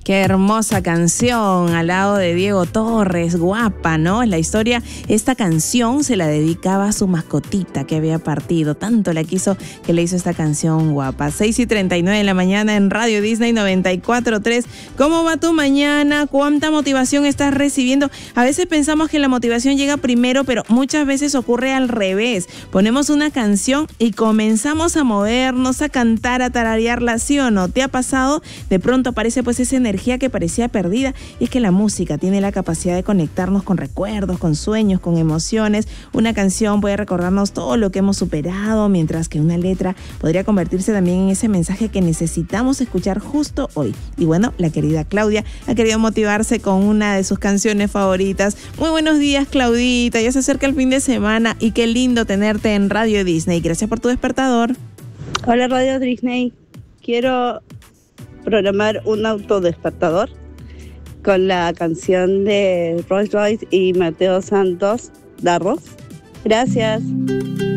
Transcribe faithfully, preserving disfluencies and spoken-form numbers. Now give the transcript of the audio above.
Qué hermosa canción al lado de Diego Torres, guapa, ¿no? La historia, esta canción se la dedicaba a su mascotita que había partido, tanto la quiso que le hizo esta canción guapa. seis y treinta y nueve de la mañana en Radio Disney noventa y cuatro punto tres. ¿Cómo va tu mañana? ¿Cuánta motivación estás recibiendo? A veces pensamos que la motivación llega primero, pero muchas veces ocurre al revés. Ponemos una canción y comenzamos a movernos, a cantar, a tararearla, ¿sí o no? ¿Te ha pasado? De pronto aparece pues esa energía que parecía perdida, y es que la música tiene la capacidad de conectarnos con recuerdos, con sueños, con emociones. Una canción puede recordarnos todo lo que hemos superado, mientras que una letra podría convertirse también en ese mensaje que necesitamos escuchar justo hoy. Y bueno, la querida Claudia ha querido motivarse con una de sus canciones favoritas. Muy buenos días, Claudita, ya se acerca el fin de semana y qué lindo tenerte en Radio Disney. Gracias por tu despertador. Hola, Radio Disney. Quiero programar un autodespertador con la canción de Rolls Royce y Mateo Santos, Darros. Gracias.